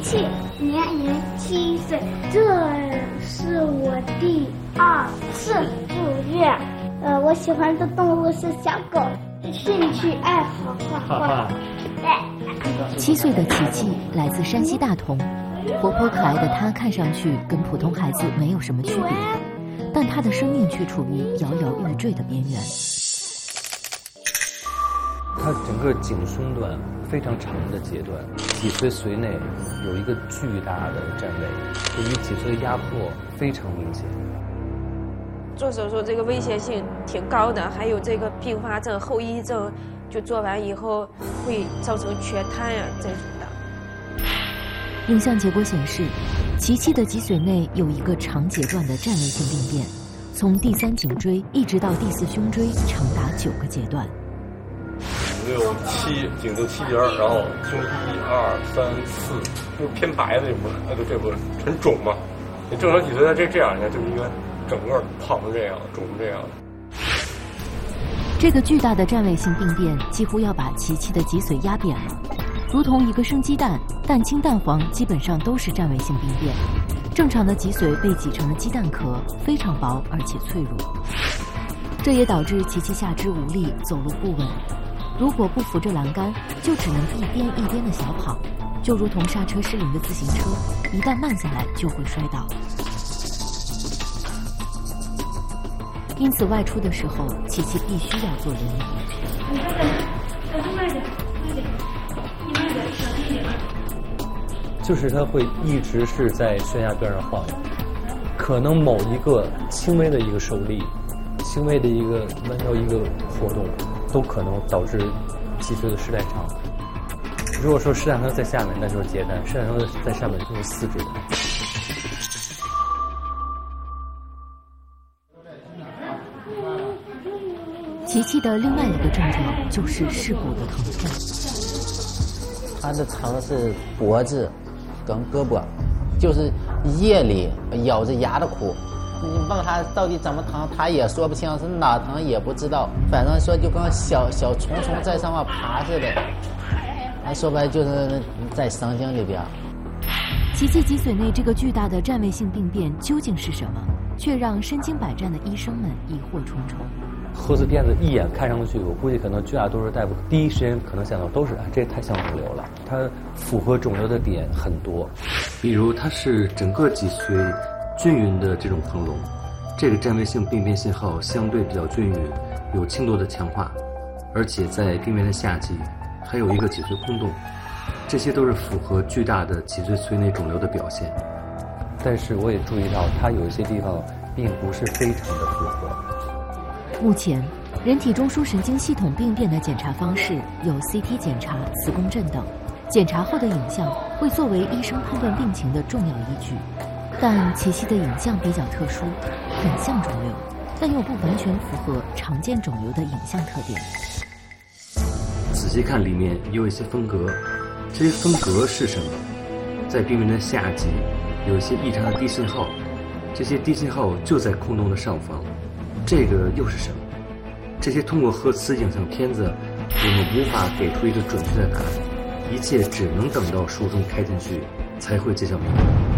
琪，年龄7岁，这是我第2次住院。我喜欢的动物是小狗，兴趣爱好画画。 7岁的琪琪来自山西大同，活泼可爱的她看上去跟普通孩子没有什么区别，但她的生命却处于摇摇欲坠的边缘。 它整个颈胸段非常长的阶段，脊髓髓内有一个巨大的占位，对于脊髓的压迫非常明显。 做手术这个危险性挺高的，还有这个并发症、后遗症，就做完以后会造成缺瘫呀这种的。 影像结果显示，琪琪的脊髓内有一个长节段的占位性病变，从第3颈椎一直到第4胸椎，长达9个阶段。 6、7颈就7节，然后胸1、2、3、4，就是偏白的这不很肿嘛？你正常脊髓在这样，你看就是一个整个胖成这样、肿成这样。 这个巨大的占位性病变几乎要把琪琪的脊髓压扁了，如同一个生鸡蛋，蛋清蛋黄基本上都是占位性病变。正常的脊髓被挤成了鸡蛋壳，非常薄而且脆弱。这也导致琪琪下肢无力，走路不稳。如果不扶着栏杆，就只能一颠一颠的小跑，就如同刹车失灵的自行车，一旦慢下来就会摔倒。因此外出的时候，琪琪必须要坐轮椅。 慢点，你慢点，小心点。 就是它会一直是在悬崖边上晃悠，可能某一个轻微的一个受力，轻微的一个弯腰一个活动，都可能导致脊髓的室代偿。如果说室代偿在下面，那就是截瘫；室代偿在上面就是4指瘫。 琪琪的另外一个症状就是视骨的疼痛。 他的疼是脖子跟胳膊，就是夜里咬着牙的哭。你问他到底怎么疼，他也说不清，是哪疼也不知道。反正说就跟小虫在上面爬似的，说白就是在神经里边。 琪琪脊髓内这个巨大的占位性病变究竟是什么，却让身经百战的医生们疑惑重重。 核磁片子一眼看上去，我估计可能绝大多数大夫第一时间可能想到都是这太像肿瘤了。它符合肿瘤的点很多，比如它是整个脊髓均匀的这种膨隆，这个占位性病变信号相对比较均匀，有轻度的强化，而且在病变的下级还有一个脊髓空洞，这些都是符合巨大的脊髓髓内肿瘤的表现。但是我也注意到，它有一些地方并不是非常的符合。 目前，人体中枢神经系统病变的检查方式有 CT 检查、磁共振等，检查后的影像会作为医生判断病情的重要依据。但琪琪的影像比较特殊，很像肿瘤，但又不完全符合常见肿瘤的影像特点。 仔细看里面有一些分隔，这些分隔是什么？在病变的下级有一些异常的低信号，这些低信号就在空洞的上方，这个又是什么？这些通过核磁影像片子，我们无法给出一个准确的答案，一切只能等到术中开进去才会揭晓明白。